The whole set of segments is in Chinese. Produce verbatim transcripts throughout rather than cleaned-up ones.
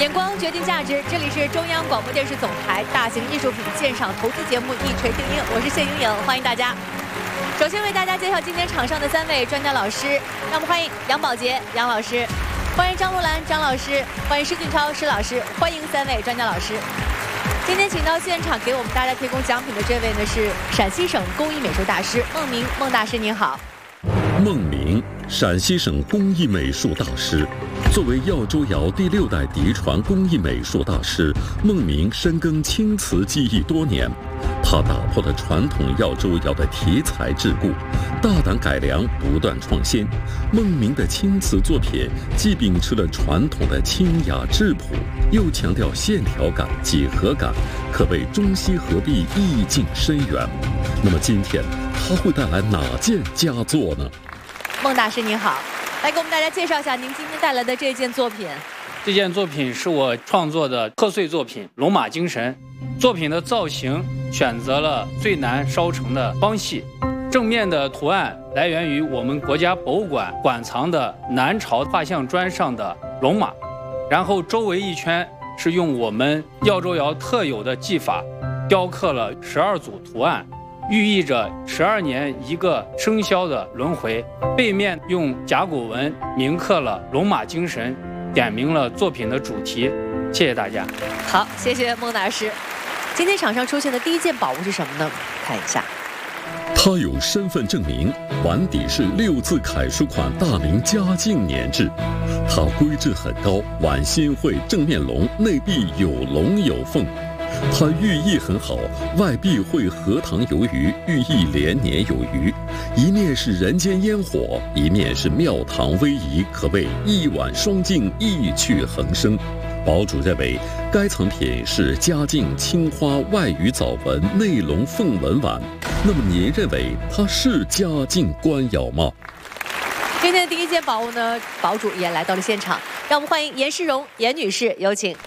眼光决定价值，这里是中央广播电视总台大型艺术品鉴赏投资节目《一锤定音》，我是谢莹莹，欢迎大家。首先为大家介绍今天场上的三位专家老师，让我们欢迎杨宝杰杨老师，欢迎张璐兰张老师，欢迎施俊超施老师，欢迎三位专家老师。今天请到现场给我们大家提供奖品的这位呢是陕西省工艺美术大师孟明，孟大师您好。 孟明，陕西省工艺美术大师。作为耀州窑第六代嫡传工艺美术大师，孟明深耕青瓷技艺多年。他打破了传统耀州窑的题材桎梏，大胆改良，不断创新。孟明的青瓷作品既秉持了传统的清雅质朴，又强调线条感、几何感，可谓中西合璧，意境深远。那么今天他会带来哪件佳作呢？ 孟大师您好，来给我们大家介绍一下您今天带来的这件作品。 这件作品是我创作的贺岁作品《龙马精神》。作品的造型选择了最难烧成的方细，正面的图案来源于我们国家博物馆馆藏的南朝画像砖上的龙马，然后周围一圈是用我们耀州窑特有的技法雕刻了十二组图案，寓意着十二年一个生肖的轮回。背面用甲骨文铭刻了龙马精神，点明了作品的主题。谢谢大家。 好，谢谢孟大师。今天场上出现的第一件宝物是什么呢？看一下， 它有身份证明，碗底是六字楷书款大明嘉靖年制。它规制很高，碗心绘正面龙，内壁有龙有凤。它寓意很好，外壁绘荷塘游鱼，寓意连年有余。一面是人间烟火，一面是庙堂威仪，可谓一碗双镜，意趣横生。堡主认为，该藏品是嘉靖青花外语藻纹内龙凤纹碗。那么您认为它是嘉靖官窑吗？ 今天的第一件宝物呢，堡主也来到了现场，让我们欢迎严世荣严女士，有请。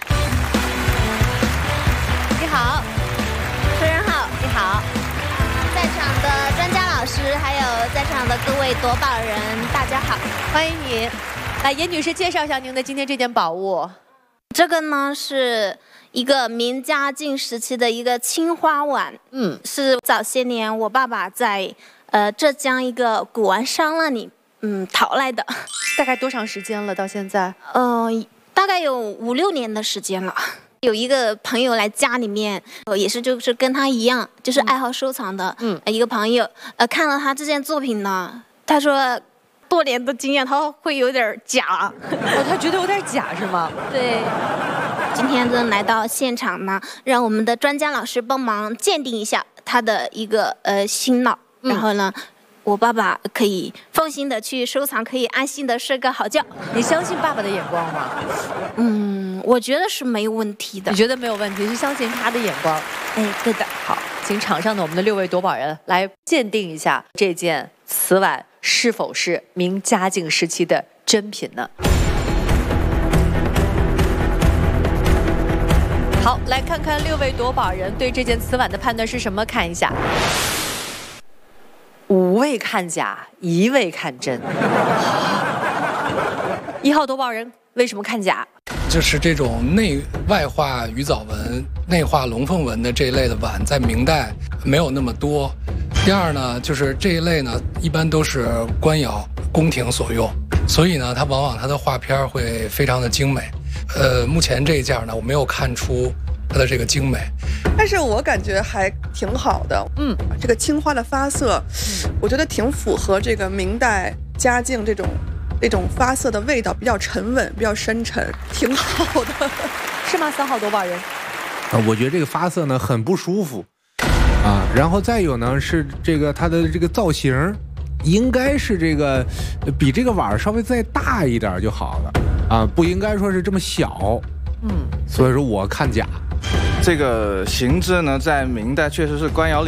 你好， 主持人好， 你好。 在场的专家老师，还有在场的各位夺宝人，大家好， 欢迎你。来，严女士介绍一下您的今天这件宝物。 这个呢是一个明嘉靖时期的一个青花碗，嗯，是早些年我爸爸在呃浙江一个古玩商那里嗯淘来的。 大概多长时间了？到现在？ 呃，大概有五六年的时间了。有一个朋友来家里面，呃，也是就是跟他一样，就是爱好收藏的，嗯，呃、一个朋友，呃，看了他这件作品呢，他说。多年的经验，他会有点假， 哦，他觉得有点假是吗？ 对。今天呢来到现场呢，让我们的专家老师帮忙鉴定一下他的一个呃心脑，嗯、然后呢，我爸爸可以放心的去收藏，可以安心的睡个好觉。 你相信爸爸的眼光吗？ 嗯，我觉得是没有问题的。 你觉得没有问题，是相信他的眼光？ 哎，对的。 好，请场上的我们的六位夺宝人来鉴定一下这件瓷碗是否是明嘉靖时期的真品呢？好，来看看六位夺宝人对这件瓷碗的判断是什么？看一下，五位看假，一位看真。一号夺宝人为什么看假？ 就是这种内外画鱼藻纹、内画龙凤纹的这一类的碗，在明代没有那么多。第二呢，就是这一类呢，一般都是官窑、宫廷所用，所以呢，它往往它的画片会非常的精美。呃，目前这一件呢，我没有看出它的这个精美， 但是我感觉还挺好的。嗯，这个青花的发色，嗯、我觉得挺符合这个明代嘉靖这种这种发色的味道，比较沉稳，比较深沉，挺好的， 是吗？三号夺宝人， 啊，我觉得这个发色呢很不舒服。啊，然后再有呢是这个它的这个造型，应该是这个比这个碗稍微再大一点就好了啊，不应该说是这么小。嗯，所以说我看假。 这个形制呢，在明代确实是官窑里